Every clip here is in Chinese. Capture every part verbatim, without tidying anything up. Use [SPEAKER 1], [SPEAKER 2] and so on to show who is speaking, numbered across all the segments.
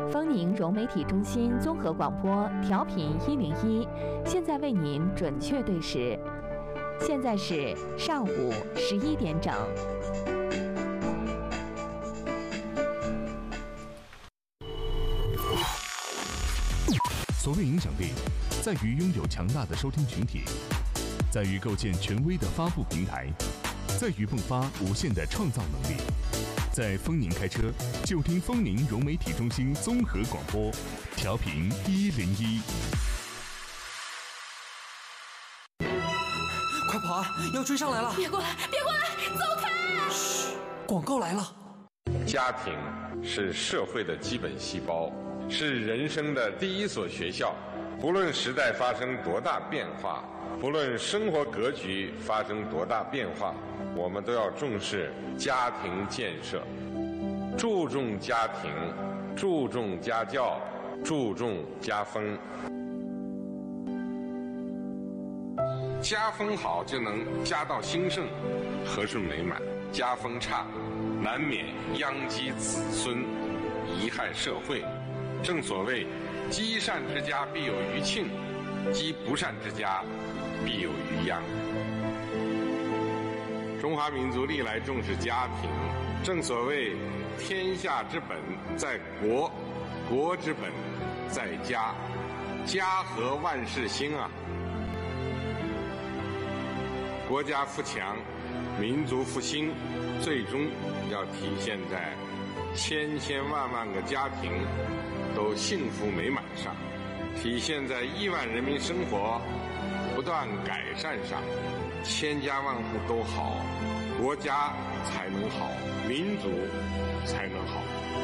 [SPEAKER 1] 丰宁融媒体中心综合广播调频一零一，现在为您准确对时，现在是上午十一点整。
[SPEAKER 2] 所谓影响力，在于拥有强大的收听群体，在于构建权威的发布平台，在于迸发无限的创造能力。在丰宁开车，就听丰宁融媒体中心综合广播，调频一零一。
[SPEAKER 3] 快跑啊！要追上来了！
[SPEAKER 4] 别过来！别过来！走开！
[SPEAKER 3] 嘘，广告来了。
[SPEAKER 5] 家庭是社会的基本细胞，是人生的第一所学校。不论时代发生多大变化，不论生活格局发生多大变化，我们都要重视家庭建设，注重家庭，注重家教，注重家风。家风好就能家道兴盛，和顺美满；家风差，难免殃及子孙，贻害社会。正所谓，积善之家必有余庆，积不善之家必有余殃。中华民族历来重视家庭，正所谓天下之本在国，国之本在家，家和万事兴啊。国家富强，民族复兴，最终要体现在千千万万个家庭都幸福美满上，体现在亿万人民生活不断改善上。千家万户都好，国家才能好，民族才能好。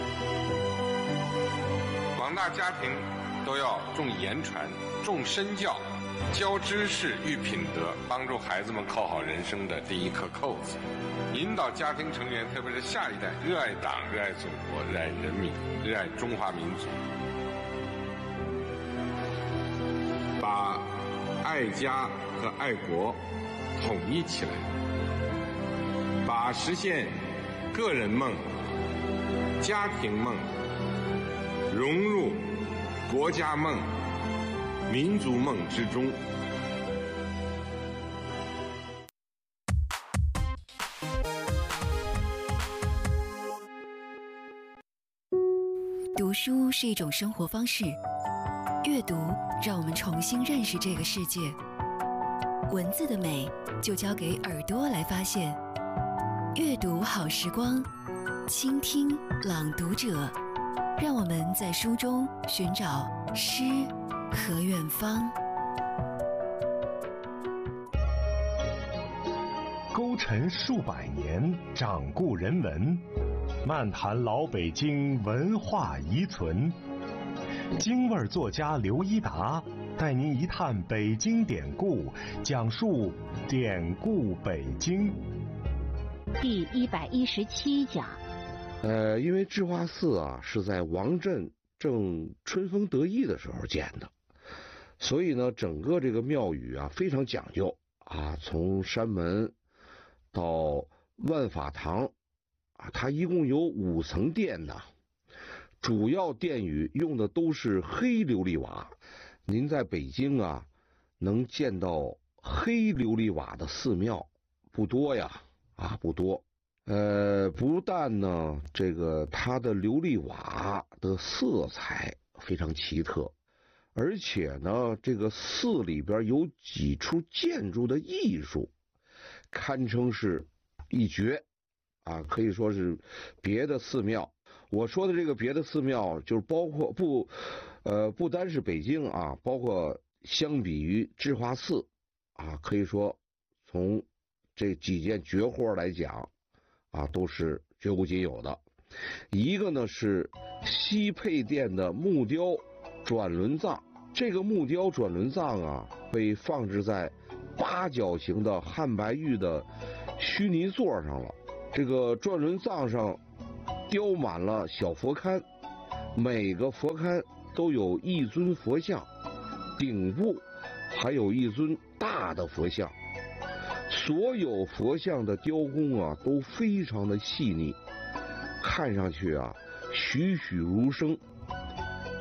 [SPEAKER 5] 广大家庭都要重言传，重身教，教知识育品德，帮助孩子们扣好人生的第一颗扣子，引导家庭成员，特别是下一代，热爱党、热爱祖国、热爱人民、热爱中华民族，把爱家和爱国统一起来，把实现个人梦、家庭梦融入国家梦、民族梦之中。
[SPEAKER 6] 读书是一种生活方式，阅读让我们重新认识这个世界。文字的美就交给耳朵来发现。阅读好时光，倾听朗读者，让我们在书中寻找诗和远方。
[SPEAKER 7] 勾陈数百年，掌故人文，漫谈老北京文化遗存。京味作家刘一达带您一探北京典故，讲述典故北京。
[SPEAKER 8] 第一百一十七讲。
[SPEAKER 9] 呃，因为智化寺啊是在王振正春风得意的时候建的，所以呢，整个这个庙宇啊非常讲究啊，从山门到万法堂啊，它一共有五层殿呐，主要殿宇用的都是黑琉璃瓦。您在北京啊，能见到黑琉璃瓦的寺庙不多呀，啊不多。呃，不但呢，这个它的琉璃瓦的色彩非常奇特，而且呢，这个寺里边有几处建筑的艺术，堪称是一绝啊，可以说是别的寺庙。我说的这个别的寺庙，就是包括不，呃，不单是北京啊，包括相比于智化寺啊，可以说从这几件绝活来讲啊，都是绝无仅有的。一个呢是西配殿的木雕转轮藏，这个木雕转轮藏啊，被放置在八角形的汉白玉的虚泥座上了。这个转轮藏上雕满了小佛龛，每个佛龛都有一尊佛像，顶部还有一尊大的佛像。所有佛像的雕工啊都非常的细腻，看上去啊栩栩如生。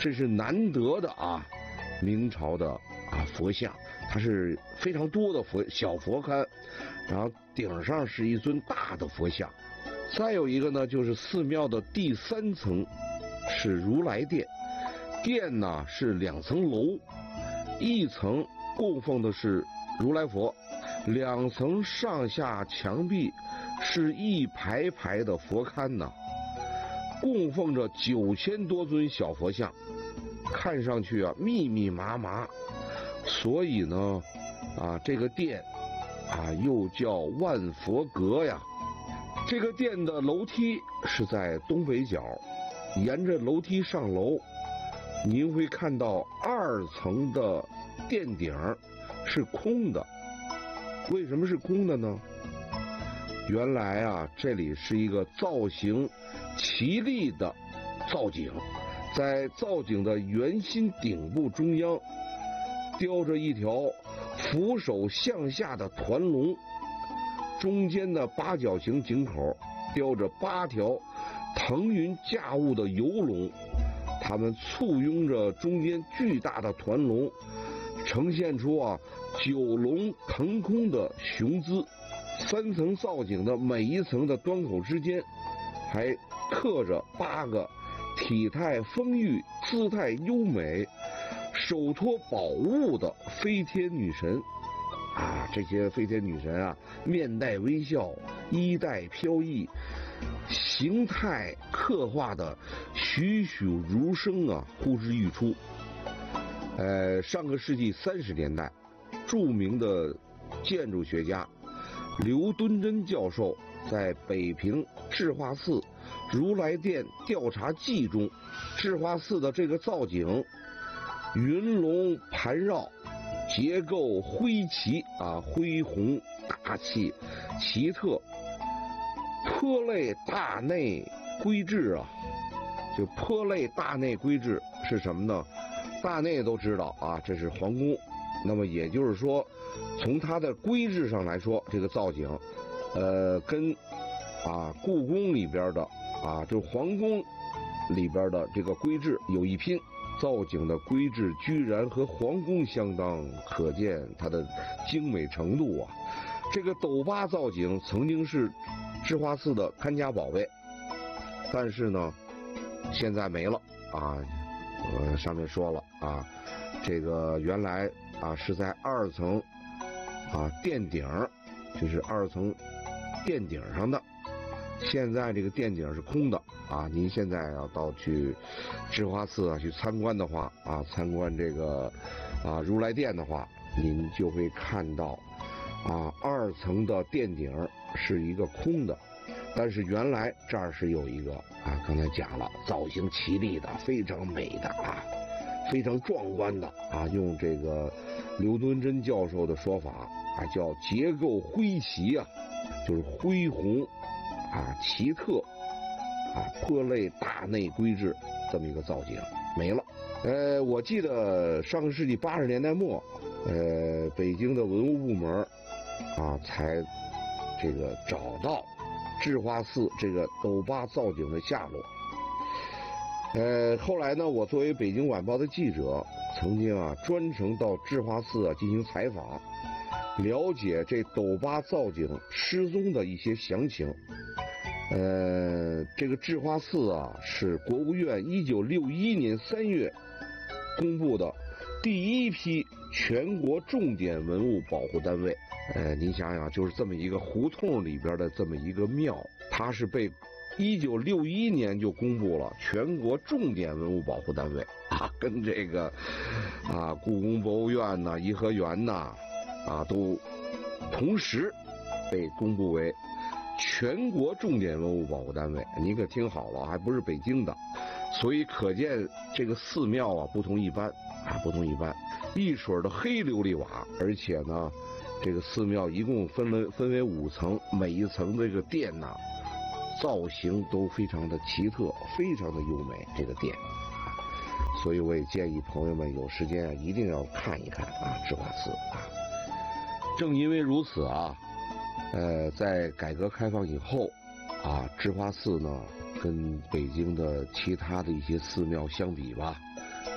[SPEAKER 9] 这是难得的啊，明朝的啊佛像，它是非常多的佛小佛龛，然后顶上是一尊大的佛像。再有一个呢，就是寺庙的第三层是如来殿，殿呢是两层楼，一层供奉的是如来佛，两层上下墙壁是一排排的佛龛呢，供奉着九千多尊小佛像，看上去啊密密麻麻，所以呢啊这个殿啊又叫万佛阁呀。这个殿的楼梯是在东北角，沿着楼梯上楼，您会看到二层的殿顶是空的。为什么是空的呢？原来啊，这里是一个造型奇丽的造景，在造景的圆心顶部中央雕着一条俯首向下的团龙，中间的八角形井口雕着八条腾云驾雾的游龙，它们簇拥着中间巨大的团龙，呈现出啊九龙腾空的雄姿。三层造景的每一层的端口之间还刻着八个体态丰腴、姿态优美、手托宝物的飞天女神啊，这些飞天女神啊，面带微笑，衣带飘逸，形态刻画的栩栩如生啊，呼之欲出。呃，上个世纪三十年代，著名的建筑学家刘敦桢教授在北平智化寺如来殿调查记中，智化寺的这个造景，云龙盘绕，结构恢奇啊，恢宏大气，奇特，颇类大内规制啊。就颇类大内规制是什么呢？大内都知道啊，这是皇宫。那么也就是说，从它的规制上来说，这个造景，呃，跟啊故宫里边的啊，就皇宫里边的这个规制有一拼。造景的规制居然和皇宫相当，可见它的精美程度啊！这个斗八造景曾经是智化寺的看家宝贝，但是呢，现在没了啊。我上面说了啊，这个原来啊是在二层啊殿顶，就是二层殿顶上的。现在这个殿顶是空的啊！您现在要到去智化寺啊去参观的话啊，参观这个啊如来殿的话，您就会看到啊二层的殿顶是一个空的，但是原来这儿是有一个啊，刚才讲了，造型奇丽的，非常美的啊，非常壮观的啊，用这个刘敦桢教授的说法啊，叫结构恢奇啊，就是恢宏。啊，奇特啊，颇类大内规制这么一个造景没了。呃，我记得上个世纪八十年代末，呃，北京的文物部门啊，才这个找到智化寺这个斗八造景的下落。呃，后来呢，我作为北京晚报的记者，曾经啊专程到智化寺啊进行采访，了解这斗八造景失踪的一些详情。呃，这个智化寺啊，是国务院一九六一年三月公布的第一批全国重点文物保护单位。呃，您想想，就是这么一个胡同里边的这么一个庙，它是被一九六一年就公布了全国重点文物保护单位啊，跟这个啊故宫博物院呐、颐和园呐啊都同时被公布为全国重点文物保护单位。你可听好了，还不是北京的，所以可见这个寺庙啊不同一般啊，不同一般，一水的黑琉璃瓦，而且呢，这个寺庙一共分为分为五层，每一层这个殿呐、啊，造型都非常的奇特，非常的优美。这个殿，所以我也建议朋友们有时间啊，一定要看一看啊，智化寺啊。正因为如此啊。呃，在改革开放以后，啊，智化寺呢，跟北京的其他的一些寺庙相比吧，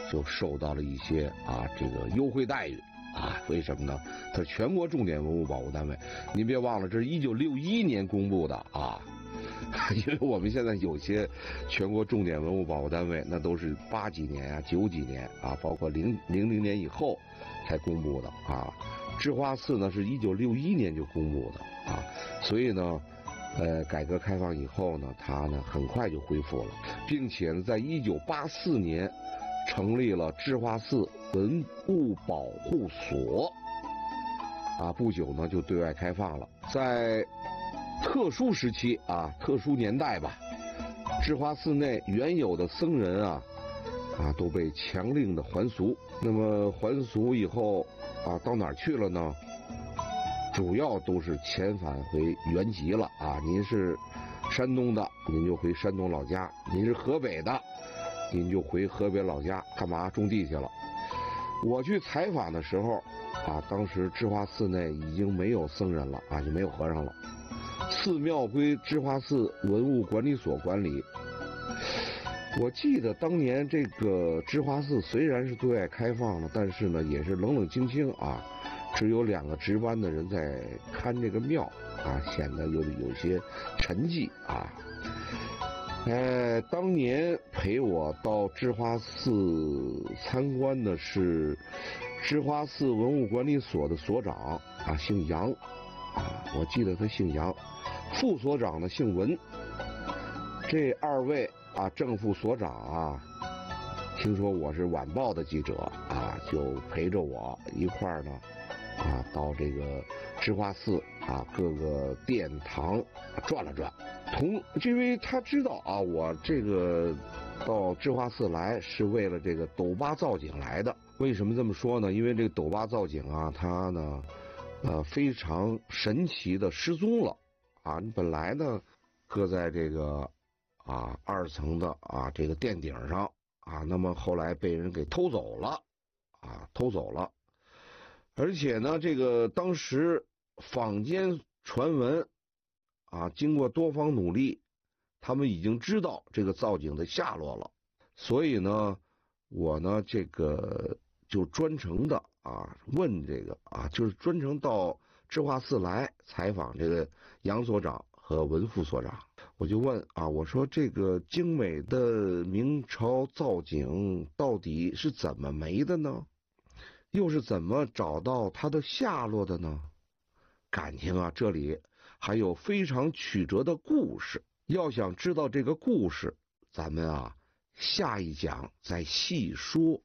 [SPEAKER 9] 就受到了一些啊这个优惠待遇啊。为什么呢？它是全国重点文物保护单位，您别忘了，这是一九六一年公布的啊。因为我们现在有些全国重点文物保护单位，那都是八几年啊、九几年啊，包括零零零年以后才公布的啊。智化寺呢是一九六一年就公布的啊，所以呢，呃，改革开放以后呢，它呢很快就恢复了，并且呢，在一九八四年成立了智化寺文物保护所，啊，不久呢就对外开放了。在特殊时期啊，特殊年代吧，智化寺内原有的僧人啊，啊都被强令的还俗。那么还俗以后啊，到哪儿去了呢？主要都是遣返回原籍了啊。您是山东的，您就回山东老家；您是河北的，您就回河北老家，干嘛种地去了？我去采访的时候啊，当时智化寺内已经没有僧人了啊，就没有和尚了。寺庙归智化寺文物管理所管理。我记得当年这个智化寺虽然是对外开放了，但是呢也是冷冷清清啊，只有两个值班的人在看这个庙啊，显得有有些沉寂啊。呃，当年陪我到智化寺参观的是智化寺文物管理所的所长啊，姓杨啊，我记得他姓杨。副所长呢姓文。这二位啊正副所长啊，听说我是晚报的记者啊，就陪着我一块儿呢啊到这个智化寺啊各个殿堂转了转。同因为他知道啊我这个到智化寺来是为了这个斗八造景来的。为什么这么说呢？因为这个斗八造景啊，它呢呃非常神奇的失踪了啊。本来呢搁在这个啊二层的啊这个殿顶上啊，那么后来被人给偷走了啊，偷走了。而且呢这个当时坊间传闻啊，经过多方努力，他们已经知道这个造景的下落了。所以呢我呢这个就专程的啊问这个啊，就是专程到智化寺来采访这个杨所长和文副所长。我就问啊，我说这个精美的明朝造景到底是怎么没的呢？又是怎么找到它的下落的呢？感情啊，这里还有非常曲折的故事。要想知道这个故事，咱们啊下一讲再细说。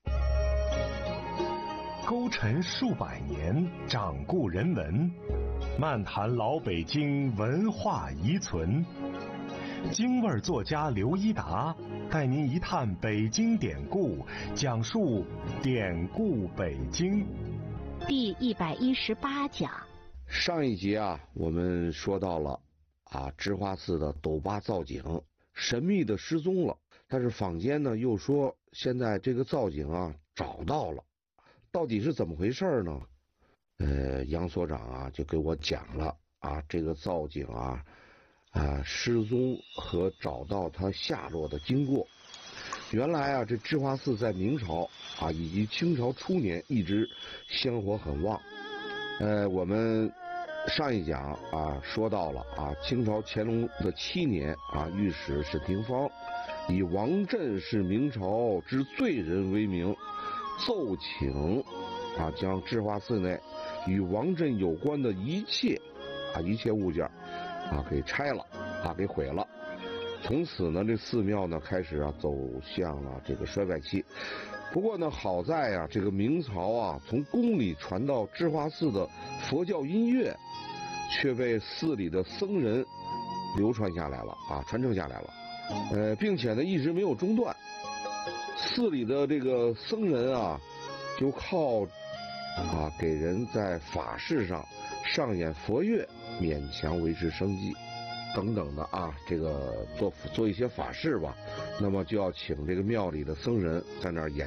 [SPEAKER 7] 勾陈数百年，掌故人文，漫谈老北京文化遗存。京味作家刘一达带您一探北京典故，讲述典故北京。
[SPEAKER 8] 第一百一十八讲。
[SPEAKER 9] 上一节啊，我们说到了啊，智化寺的斗八造景神秘的失踪了，但是坊间呢又说现在这个造景啊找到了，到底是怎么回事呢？呃，杨所长啊就给我讲了啊，这个造景啊啊失踪和找到它下落的经过。原来啊，这智化寺在明朝啊以及清朝初年一直香火很旺。呃，我们上一讲啊说到了啊，清朝乾隆的七年啊，御史沈廷芳以王振是明朝之罪人为名，奏请啊将智化寺内与王振有关的一切啊一切物件啊给拆了啊给毁了。从此呢，这寺庙呢开始啊走向了这个衰败期。不过呢，好在啊，这个明朝啊，从宫里传到智化寺的佛教音乐，却被寺里的僧人流传下来了啊，传承下来了，呃，并且呢，一直没有中断。寺里的这个僧人啊，就靠啊给人在法事上上演佛乐，勉强维持生计。等等的啊，这个做做一些法事吧，那么就要请这个庙里的僧人在那儿演